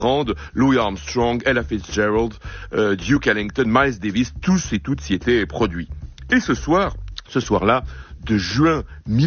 Rand, Louis Armstrong, Ella Fitzgerald, Duke Ellington, Miles Davis, tous et toutes s'y étaient produits. Et ce soir-là, de juin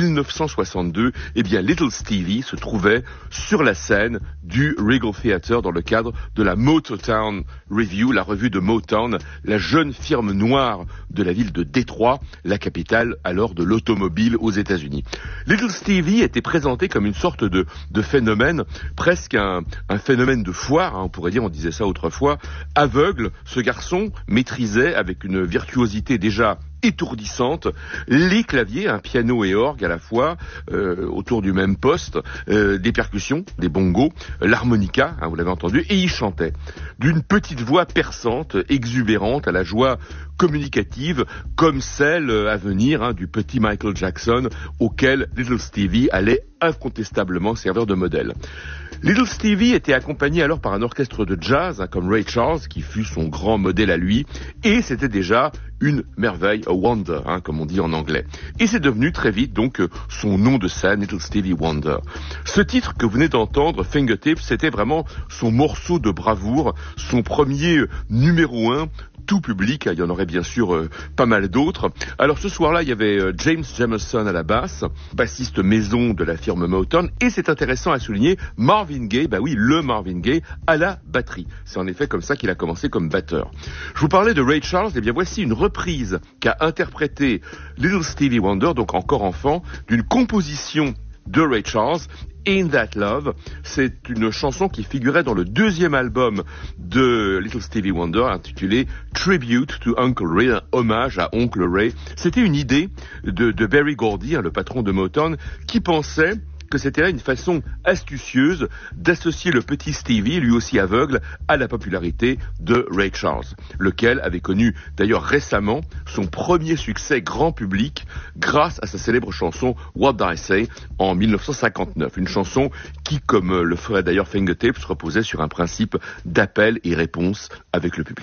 1962, eh bien, Little Stevie se trouvait sur la scène du Regal Theatre dans le cadre de la Motown Review, la revue de Motown, la jeune firme noire de la ville de Détroit, la capitale alors de l'automobile aux États-Unis. Little Stevie était présenté comme une sorte de phénomène, presque un phénomène de foire, on pourrait dire, on disait ça autrefois, aveugle. Ce garçon maîtrisait avec une virtuosité déjà étourdissante les claviers, un piano et orgue à la fois, autour du même poste, des percussions, des bongos, l'harmonica, vous l'avez entendu, et il chantait d'une petite voix perçante, exubérante, à la joie communicative, comme celle à venir du petit Michael Jackson, auquel Little Stevie allait incontestablement servir de modèle. Little Stevie était accompagné alors par un orchestre de jazz, comme Ray Charles, qui fut son grand modèle à lui, et c'était déjà une merveille, a wonder, comme on dit en anglais. Et c'est devenu très vite donc son nom de scène, Little Stevie Wonder. Ce titre que vous venez d'entendre, Fingertips, c'était vraiment son morceau de bravoure, son premier numéro 1, tout public, il y en aurait bien sûr pas mal d'autres. Alors ce soir-là, il y avait James Jamerson à la basse, bassiste maison de la firme Motown, et c'est intéressant à souligner, Marvin Gaye, le Marvin Gaye, à la batterie. C'est en effet comme ça qu'il a commencé comme batteur. Je vous parlais de Ray Charles, et bien voici une reprise qu'a interprété Little Stevie Wonder, donc encore enfant, d'une composition de Ray Charles, In That Love. C'est une chanson qui figurait dans le deuxième album de Little Stevie Wonder, intitulé Tribute to Uncle Ray, un hommage à Oncle Ray. C'était une idée de Berry Gordy, le patron de Motown, qui pensait que c'était là une façon astucieuse d'associer le petit Stevie, lui aussi aveugle, à la popularité de Ray Charles, lequel avait connu d'ailleurs récemment son premier succès grand public grâce à sa célèbre chanson What Did I Say en 1959. Une chanson qui, comme le ferait d'ailleurs Fingertips, reposait sur un principe d'appel et réponse avec le public.